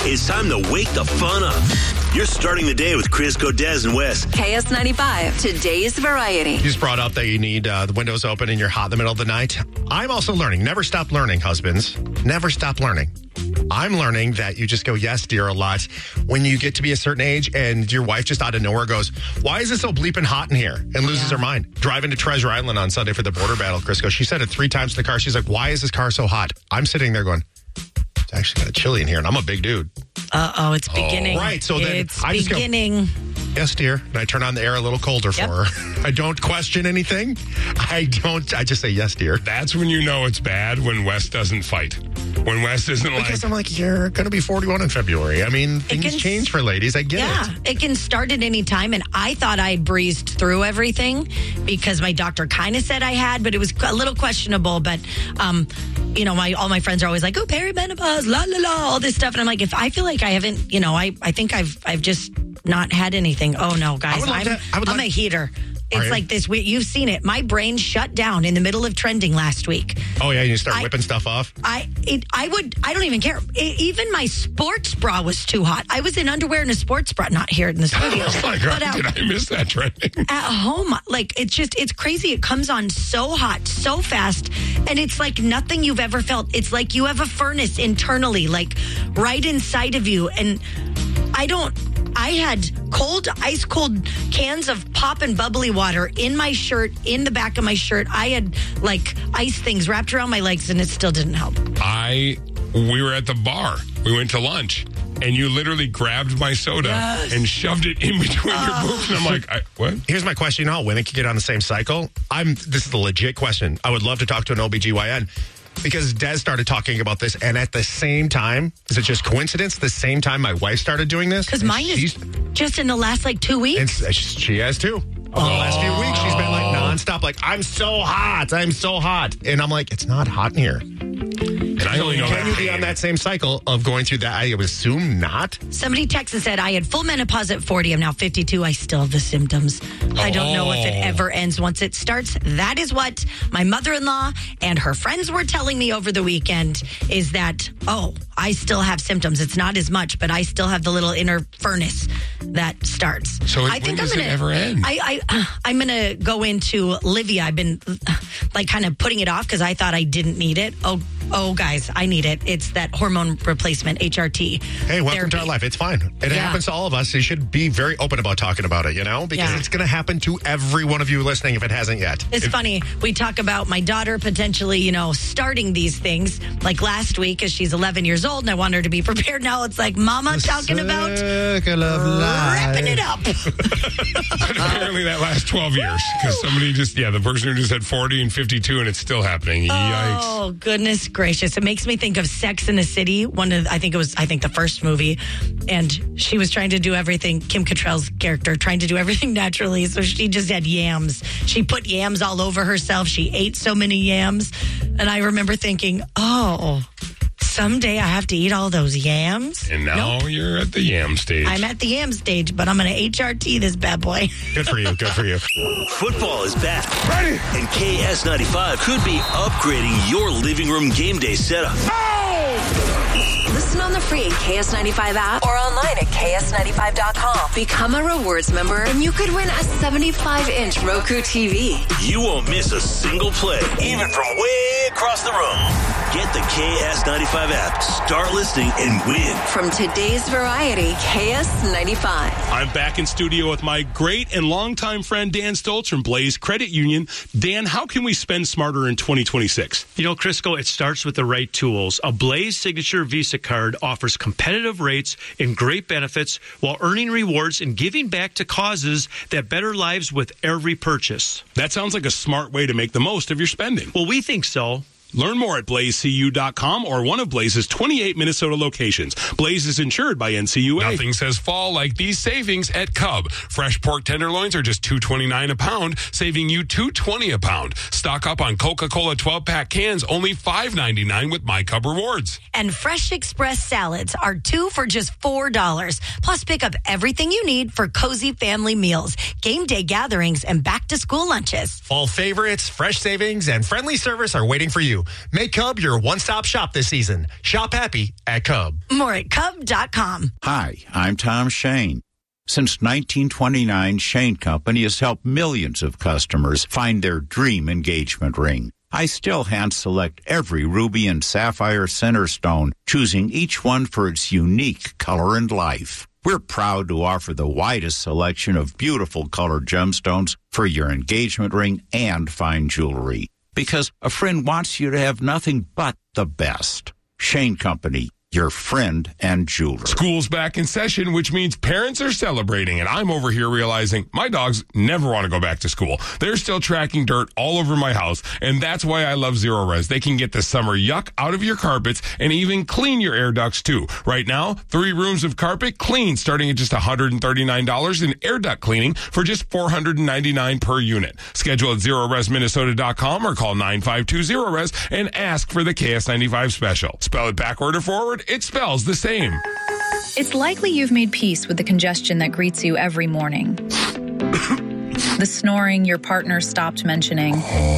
It's time to wake the fun up. You're starting the day with Crisco, Des, and Wes. KS95, today's variety. You just brought up that you need the windows open and you're hot in the middle of the night. I'm also learning. Never stop learning, husbands. Never stop learning. I'm learning that you just go, yes, dear, a lot. When you get to be a certain age and your wife just out of nowhere goes, why is it so bleeping hot in here? And loses her mind. Driving to Treasure Island on Sunday for the border battle, Crisco. She said it 3 times in the car. She's like, why is this car so hot? I'm sitting there going, it's actually kind of chilly in here. And I'm a big dude. Uh-oh, it's beginning. Right. So then it's I just beginning. go, yes, dear. And I turn on the air a little colder for her. I don't question anything. I just say, yes, dear. That's when you know it's bad, when Wes doesn't fight. When Wes isn't Because I'm like, you're going to be 41 in February. I mean, things change for ladies. I get it. Yeah, it can start at any time. And I thought I breezed through everything because my doctor kind of said I had, but it was a little questionable. But, all my friends are always like, oh, perimenopause, la, la, la, all this stuff. And I'm like, if I feel like I haven't, I think I've just not had anything. Oh, no, guys, I'm a heater. It's like this. You've seen it. My brain shut down in the middle of trending last week. Oh, yeah. You start whipping stuff off? I don't even care. Even my sports bra was too hot. I was in underwear and a sports bra, not here in the studio. Oh my God, did I miss that trending? At home, it's crazy. It comes on so hot, so fast. And it's like nothing you've ever felt. It's like you have a furnace internally, like right inside of you. And I had ice cold cans of pop and bubbly water in my shirt, in the back of my shirt. I had ice things wrapped around my legs and it still didn't help. We were at the bar. We went to lunch and you literally grabbed my soda and shoved it in between your boobs. And I'm like, what? Here's my question. You know how women can get on the same cycle? This is a legit question. I would love to talk to an OBGYN. Because Des started talking about this, and at the same time, is it just coincidence? The same time my wife started doing this? Because mine is just in the last 2 weeks. And she has too. Over the last few weeks, she's been like nonstop, like, I'm so hot. And I'm like, it's not hot in here. And I only know Can you be on that same cycle of going through that? I would assume not. Somebody texted and said, I had full menopause at 40. I'm now 52. I still have the symptoms. I don't know if it ever ends once it starts. That is what my mother-in-law and her friends were telling me over the weekend is that, I still have symptoms. It's not as much, but I still have the little inner furnace that starts. So when does it ever end? I'm going to go into Livia. I've been kind of putting it off because I thought I didn't need it. Oh, guys, I need it. It's that hormone replacement, HRT. Hey, welcome to our life. It's fine. It happens to all of us. You should be very open about talking about it, because it's going to happen to every one of you listening if it hasn't yet. It's funny. We talk about my daughter potentially, starting these things. Like last week, as she's 11 years old, and I want her to be prepared. Now it's like, Mama talking about wrapping it up. But apparently that lasts 12 years because somebody the person who just had 40 and 52 and it's still happening. Yikes. Oh, goodness gracious. It makes me think of Sex in the City. I think the first movie. And she was trying to do everything, Kim Cattrall's character, trying to do everything naturally. So she just had yams. She put yams all over herself. She ate so many yams. And I remember thinking, someday I have to eat all those yams. And now you're at the yam stage. I'm at the yam stage, but I'm going to HRT this bad boy. Good for you. Good for you. Football is back. Ready. And KS95 could be upgrading your living room game day setup. Listen on the free KS95 app or online at KS95.com. Become a rewards member and you could win a 75-inch Roku TV. You won't miss a single play, even from way across the room. Get the KS95 app, start listening, and win. From today's variety, KS95. I'm back in studio with my great and longtime friend Dan Stoltz from Blaze Credit Union. Dan, how can we spend smarter in 2026? Crisco, it starts with the right tools. A Blaze Signature Visa card offers competitive rates and great benefits while earning rewards and giving back to causes that better lives with every purchase. That sounds like a smart way to make the most of your spending. Well, we think so. Learn more at blazecu.com or one of Blaze's 28 Minnesota locations. Blaze is insured by NCUA. Nothing says fall like these savings at Cub. Fresh pork tenderloins are just $2.29 a pound, saving you $2.20 a pound. Stock up on Coca-Cola 12-pack cans, only $5.99 with My Cub Rewards. And Fresh Express salads are 2 for just $4. Plus, pick up everything you need for cozy family meals, game day gatherings, and back-to-school lunches. Fall favorites, fresh savings, and friendly service are waiting for you. you. Make Cub your one-stop shop this season. Shop happy at Cub. More at Cub.com. Hi, I'm Tom Shane. Since 1929, Shane Company has helped millions of customers find their dream engagement ring. I still hand-select every ruby and sapphire center stone, choosing each one for its unique color and life. We're proud to offer the widest selection of beautiful colored gemstones for your engagement ring and fine jewelry. Because a friend wants you to have nothing but the best. Shane Company, your friend and jeweler. School's back in session, which means parents are celebrating, and I'm over here realizing my dogs never want to go back to school. They're still tracking dirt all over my house, and that's why I love Zero Res. They can get the summer yuck out of your carpets and even clean your air ducts too. Right now, 3 rooms of carpet clean starting at just $139 and air duct cleaning for just $499 per unit. Schedule at ZeroResMinnesota.com or call 952-ZERO-RES and ask for the KS95 special. Spell it backward or forward, it spells the same. It's likely you've made peace with the congestion that greets you every morning. The snoring your partner stopped mentioning.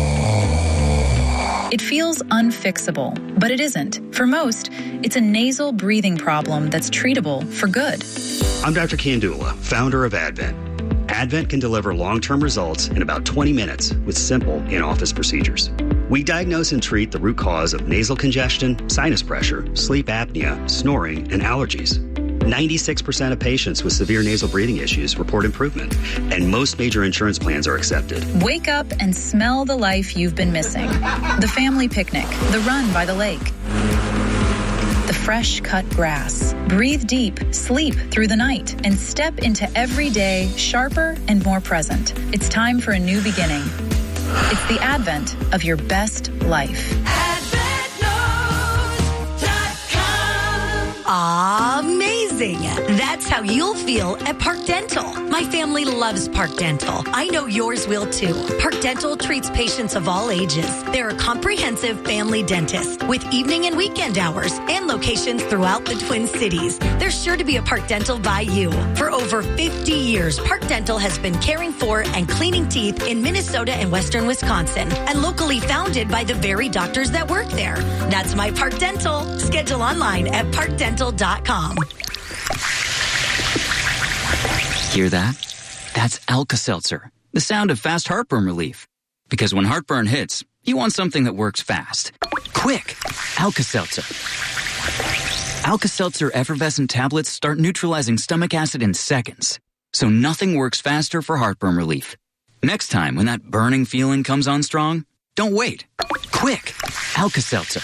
It feels unfixable, but it isn't. For most, it's a nasal breathing problem that's treatable for good. I'm Dr. Kandula, founder of Advent. Advent can deliver long-term results in about 20 minutes with simple in-office procedures. We diagnose and treat the root cause of nasal congestion, sinus pressure, sleep apnea, snoring, and allergies. 96% of patients with severe nasal breathing issues report improvement, and most major insurance plans are accepted. Wake up and smell the life you've been missing. The family picnic, the run by the lake, the fresh cut grass. Breathe deep, sleep through the night, and step into every day sharper and more present. It's time for a new beginning. It's the advent of your best life. Amazing. That's how you'll feel at Park Dental. My family loves Park Dental. I know yours will too. Park Dental treats patients of all ages. They're a comprehensive family dentist with evening and weekend hours and locations throughout the Twin Cities. There's sure to be a Park Dental by you. For over 50 years, Park Dental has been caring for and cleaning teeth in Minnesota and Western Wisconsin, and locally founded by the very doctors that work there. That's my Park Dental. Schedule online at parkdental.com. Hear that? That's Alka-Seltzer, the sound of fast heartburn relief. Because when heartburn hits, you want something that works fast. Quick! Alka-Seltzer. Alka-Seltzer effervescent tablets start neutralizing stomach acid in seconds. So nothing works faster for heartburn relief. Next time when that burning feeling comes on strong, don't wait. Quick! Alka-Seltzer.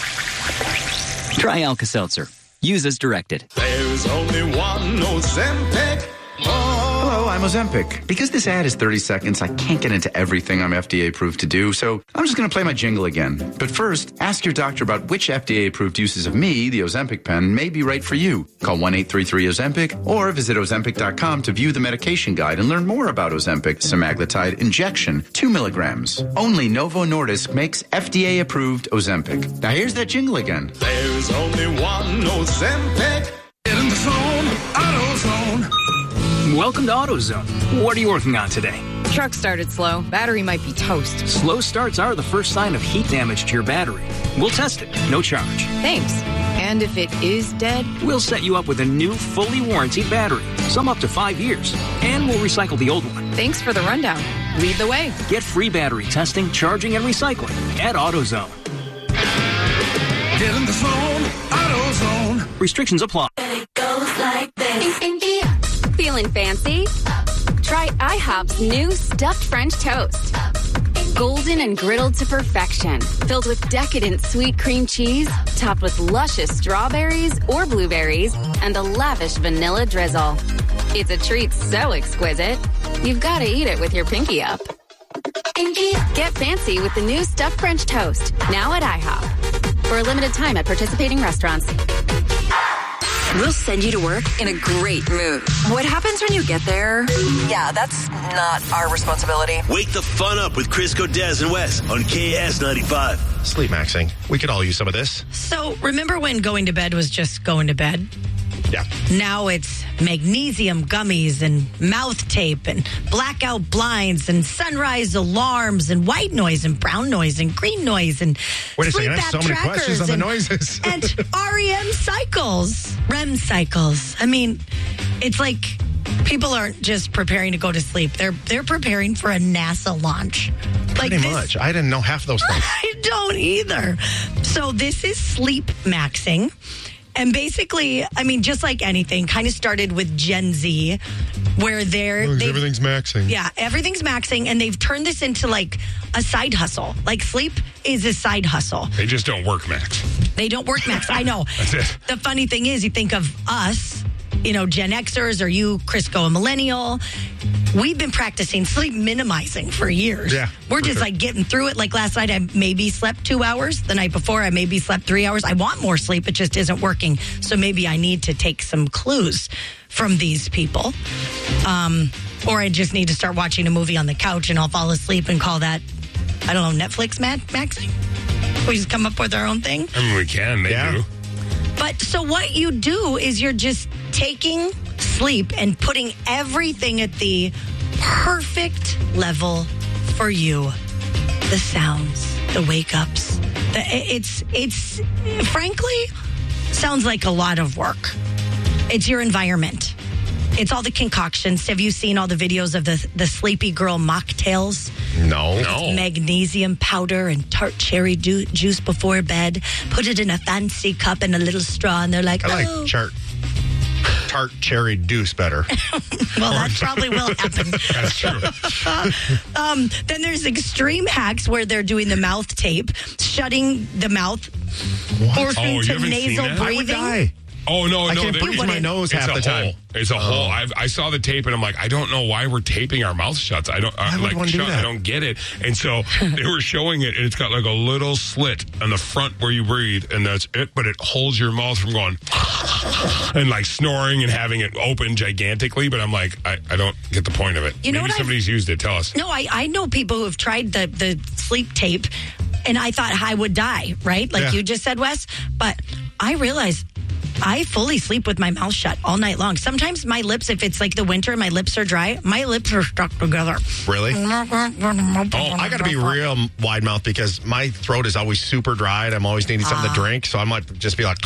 Try Alka-Seltzer. Use as directed. There's only one Ozempic. Hello, I'm Ozempic. Because this ad is 30 seconds, I can't get into everything I'm FDA approved to do, so I'm just going to play my jingle again. But first, ask your doctor about which FDA approved uses of me, the Ozempic pen, may be right for you. Call 1-833-OZEMPIC or visit Ozempic.com to view the medication guide and learn more about Ozempic semaglutide injection, 2 milligrams. Only Novo Nordisk makes FDA approved Ozempic. Now here's that jingle again. There's only one Ozempic. Get in the zone, AutoZone. Welcome to AutoZone. What are you working on today? Truck started slow. Battery might be toast. Slow starts are the first sign of heat damage to your battery. We'll test it. No charge. Thanks. And if it is dead? We'll set you up with a new, fully warranted battery. Some up to 5 years. And we'll recycle the old one. Thanks for the rundown. Lead the way. Get free battery testing, charging, and recycling at AutoZone. Get in the zone, AutoZone. Restrictions apply. It goes like this. Feeling fancy? Try IHOP's new stuffed French toast. Golden and griddled to perfection, filled with decadent sweet cream cheese, topped with luscious strawberries or blueberries, and a lavish vanilla drizzle. It's a treat so exquisite, you've got to eat it with your pinky up. Get fancy with the new stuffed French toast, now at IHOP. For a limited time at participating restaurants. We'll send you to work in a great mood. What happens when you get there? Yeah, that's not our responsibility. Wake the fun up with Crisco, Des, and Wes on KS95. Sleep maxing. We could all use some of this. So remember when going to bed was just going to bed? Yeah. Now it's magnesium gummies and mouth tape and blackout blinds and sunrise alarms and white noise and brown noise and green noise and Wait a sleep second, I have so app many questions on the noises. and REM cycles, REM cycles. I mean, it's like people aren't just preparing to go to sleep. They're preparing for a NASA launch. Like Pretty much. I didn't know half of those things. I don't either. So this is sleep maxing. And basically, I mean, just like anything, kind of started with Gen Z, where everything's maxing. Yeah, everything's maxing, and they've turned this into like a side hustle. Like sleep is a side hustle. They just don't work max. They don't work max. I know. That's it. The funny thing is, you think of us, Gen Xers, or you, Crisco, a millennial. We've been practicing sleep minimizing for years. Yeah, We're just like getting through it. Like last night, I maybe slept 2 hours. The night before, I maybe slept 3 hours. I want more sleep. It just isn't working. So maybe I need to take some clues from these people. Or I just need to start watching a movie on the couch and I'll fall asleep and call that, I don't know, Netflix maxing? We just come up with our own thing. I mean, we can. They do. But so what you do is you're just taking sleep and putting everything at the perfect level for you. The sounds, the wake ups. It's frankly sounds like a lot of work. It's your environment. It's all the concoctions. Have you seen all the videos of the Sleepy Girl mocktails? No. It's magnesium powder and tart cherry juice before bed. Put it in a fancy cup and a little straw, and they're like, I like tart cherry juice better. Well, that probably will happen. That's true. Then there's extreme hacks where they're doing the mouth tape, shutting the mouth, forcing to nasal breathing. I would die. Oh, no. I can't breathe my nose half the time. It's a hole. I saw the tape and I'm like, I don't know why we're taping our mouths shut. I don't I don't get it. And so they were showing it, and it's got like a little slit on the front where you breathe, and that's it. But it holds your mouth from going and like snoring and having it open gigantically. But I'm like, I don't get the point of it. Maybe somebody's used it. Tell us. No, I know people who have tried the sleep tape, and I thought I would die, right? Like you just said, Wes. But I realized I fully sleep with my mouth shut all night long. Sometimes my lips, if it's like the winter and my lips are dry, my lips are stuck together. Really? I got to be real wide mouth because my throat is always super dry and I'm always needing something to drink. So I might just be like...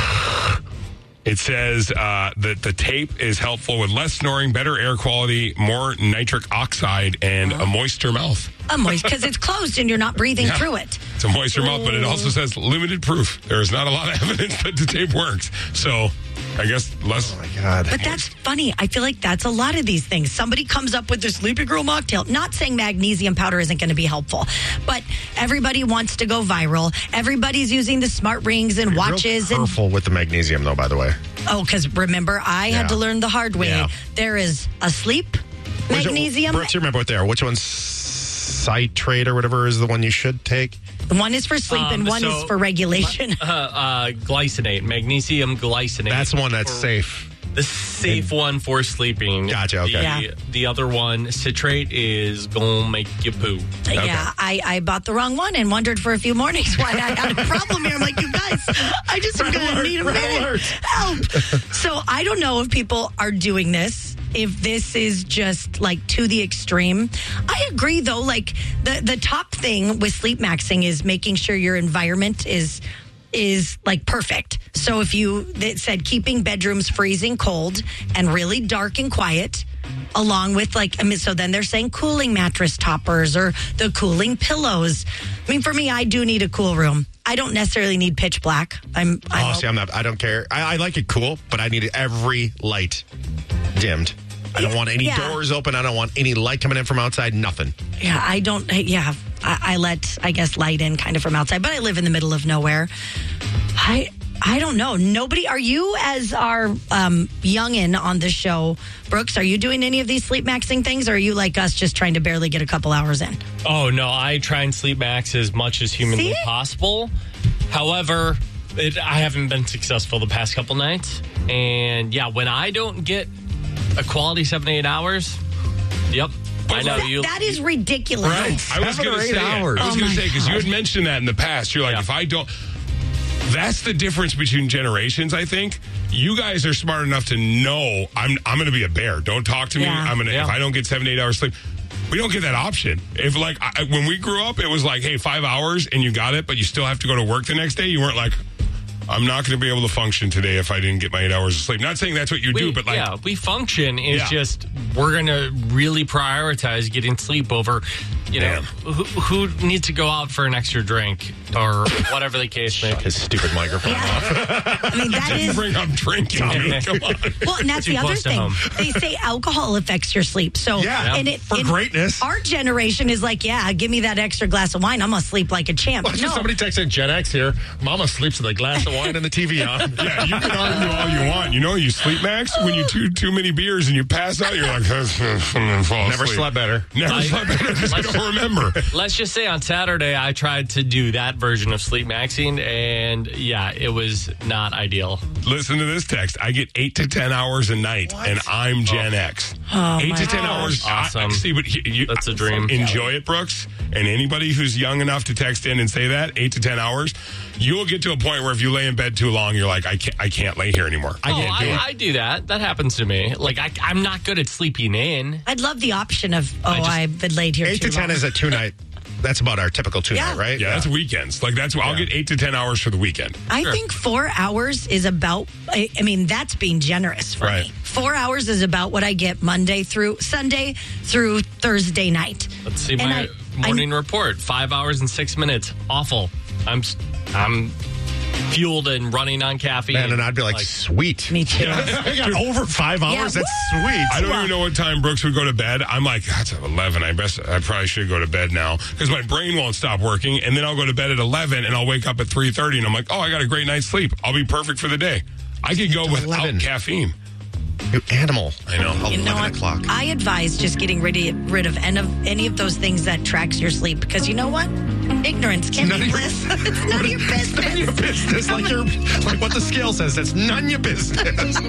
It says that the tape is helpful with less snoring, better air quality, more nitric oxide, and a moister mouth. A moist, because it's closed and you're not breathing through it. It's a moister mouth, but it also says limited proof. There is not a lot of evidence that the tape works. So I guess less. Oh, my God. But that's funny. I feel like that's a lot of these things. Somebody comes up with the Sleepy Girl mocktail. Not saying magnesium powder isn't going to be helpful, but everybody wants to go viral. Everybody's using the smart rings and watches. Real careful with the magnesium, though, by the way. Oh, because remember, I had to learn the hard way. Yeah. There is a sleep magnesium. Brooks, you remember what they are? Which one's citrate or whatever is the one you should take? One is for sleep and one is for regulation. Glycinate, magnesium glycinate. That's one that's safe. The safe one for sleeping. Gotcha, okay. The other one, citrate, is going to make you poo. Yeah, I bought the wrong one and wondered for a few mornings why I had a problem here. I'm like, you guys, I just am going to need a minute. Help. So I don't know if people are doing this, if this is just like to the extreme. I agree, though, like the top thing with sleep maxing is making sure your environment is like perfect. So if it said keeping bedrooms freezing cold and really dark and quiet, along with so then they're saying cooling mattress toppers or the cooling pillows. I mean, for me, I do need a cool room. I don't necessarily need pitch black. I don't care. I like it cool, but I need every light dimmed. I don't want any doors open. I don't want any light coming in from outside. Nothing. Yeah, I don't. Yeah, I let, I guess, light in kind of from outside, but I live in the middle of nowhere. I don't know. Nobody, are you, as our youngin' on the show, Brooks, are you doing any of these sleep maxing things, or are you like us just trying to barely get a couple hours in? Oh, no, I try and sleep max as much as humanly possible. However, I haven't been successful the past couple nights. And yeah, when I don't get a quality 7 to 8 hours, yep. I know you. That is ridiculous. Right. I was going to say, because you had mentioned that in the past. You're like, if I don't... That's the difference between generations, I think. You guys are smart enough to know I'm going to be a bear. Don't talk to me. Yeah. If I don't get 7 to 8 hours sleep. We don't get that option. If when we grew up, it was like, hey, 5 hours and you got it, but you still have to go to work the next day. You weren't like, I'm not going to be able to function today if I didn't get my 8 hours of sleep. Not saying that's what you do, but we function. It's just we're going to really prioritize getting sleep over, who needs to go out for an extra drink or whatever the case may be. His stupid microphone off. I mean, that is. Bring up drinking, dude. Come on. Well, and that's Too the other close to thing. home. They say alcohol affects your sleep. So, for greatness. Our generation is like, give me that extra glass of wine. I'm going to sleep like a champ. Watch somebody texting Gen X here. Mama sleeps with a glass of wine and the TV on. Yeah, you can argue all you want. You sleep max when you too many beers and you pass out. You're like, Never slept better. Never slept better because I don't remember. Let's just say on Saturday, I tried to do that version of sleep maxing, and it was not ideal. Listen to this text. I get 8 to 10 hours a night, and I'm Gen X. 8 to 10 hours. Awesome. That's a dream. Enjoy it, Brooks. And anybody who's young enough to text in and say that, 8 to 10 hours, you will get to a point where if you lay in bed too long, you're like, I can't lay here anymore. I do that. That happens to me. Like, I'm not good at sleeping in. I'd love the option of, I've been laid here 8 too to 10 long. is a 2-night. That's about our typical 2-night, right? Yeah, that's weekends. Like, I'll get 8 to 10 hours for the weekend. I think 4 hours is about, that's being generous for me. 4 hours is about what I get Sunday through Thursday night. Let's see my morning report. 5 hours and 6 minutes. Awful. I'm fueled and running on caffeine. Man, and I'd be like sweet. Me too. I got over 5 hours. That's sweet. I don't even know what time Brooks would go to bed. I'm like, that's 11. I probably should go to bed now because my brain won't stop working. And then I'll go to bed at 11 and I'll wake up at 3:30 and I'm like, I got a great night's sleep. I'll be perfect for the day. I could go without caffeine. You animal. I know. 11 o'clock. I advise just getting rid of any of those things that tracks your sleep because you know what? Ignorance can be bliss. It's none of your business. It's none of your business. Like what the scale says. That's none of your business.